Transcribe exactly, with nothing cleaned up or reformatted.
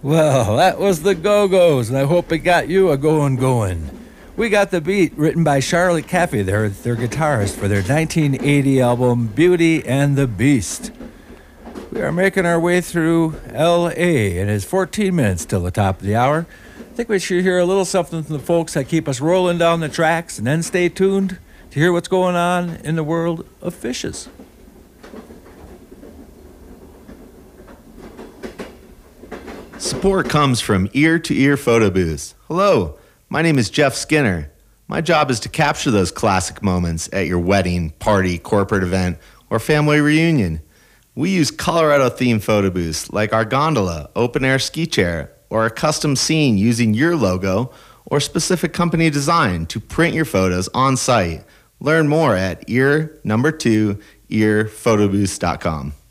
Well, that was the Go-Go's, and I hope it got you a going going. We Got the Beat, written by Charlotte Caffey, their, their guitarist, for their nineteen eighty album Beauty and the Beast. We are making our way through L A, and it's fourteen minutes till the top of the hour. I think we should hear a little something from the folks that keep us rolling down the tracks, and then stay tuned to hear what's going on in the world of fishes. Support comes from Ear to Ear Photo Booths. Hello, my name is Jeff Skinner. My job is to capture those classic moments at your wedding, party, corporate event, or family reunion. We use Colorado-themed photo booths like our gondola, open-air ski chair, or a custom scene using your logo or specific company design to print your photos on site. Learn more at ear number two ear photo booths dot com.